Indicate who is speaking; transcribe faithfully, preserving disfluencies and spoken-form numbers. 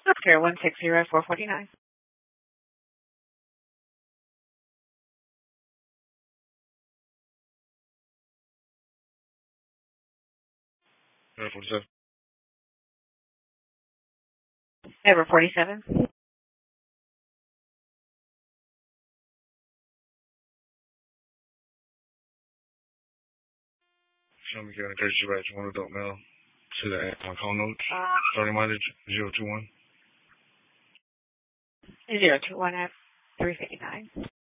Speaker 1: Zero one six zero four forty nine.
Speaker 2: Zero forty seven.
Speaker 1: Ever forty seven.
Speaker 2: Shelby County Courtesy Batch one adult male to the my call notes. Starting mileage zero two one.
Speaker 1: Zero two one F three fifty nine.